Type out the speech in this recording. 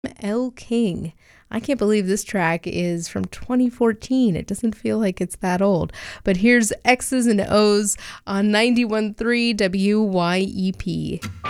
Elle King. I can't believe this track is from 2014. It doesn't feel like it's that old. But here's X's and O's on 91.3 WYEP.